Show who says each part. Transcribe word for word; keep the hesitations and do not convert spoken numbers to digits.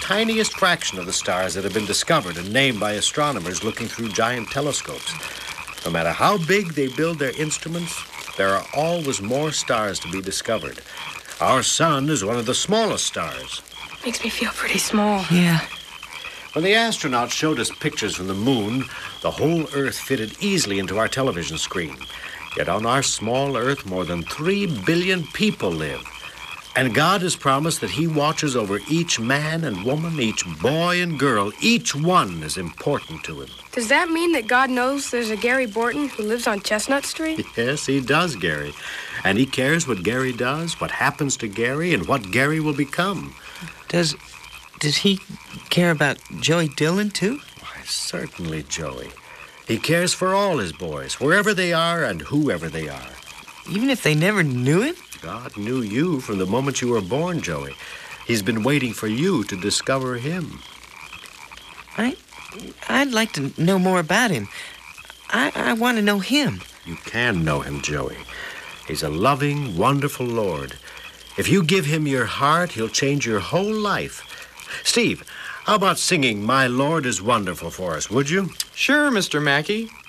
Speaker 1: tiniest fraction of the stars that have been discovered and named by astronomers looking through giant telescopes. No matter how big they build their instruments, there are always more stars to be discovered. Our sun is one of the smallest stars.
Speaker 2: Makes me feel pretty small.
Speaker 3: Yeah.
Speaker 1: When the astronauts showed us pictures from the moon, the whole Earth fitted easily into our television screen. Yet on our small Earth, more than three billion people live. And God has promised that he watches over each man and woman, each boy and girl. Each one is important to him.
Speaker 2: Does that mean that God knows there's a Gary Borton who lives on Chestnut Street?
Speaker 1: Yes, he does, Gary. And he cares what Gary does, what happens to Gary, and what Gary will become.
Speaker 3: Does does he care about Joey Dillon, too?
Speaker 1: Why, certainly, Joey. He cares for all his boys, wherever they are and whoever they are.
Speaker 3: Even if they never knew him?
Speaker 1: God knew you from the moment you were born, Joey. He's been waiting for you to discover him.
Speaker 3: I, I'd like to know more about him. I, I want to know him.
Speaker 1: You can know him, Joey. He's a loving, wonderful Lord. If you give him your heart, he'll change your whole life. Steve, how about singing My Lord is Wonderful for us, would you?
Speaker 4: Sure, Mister Mackey.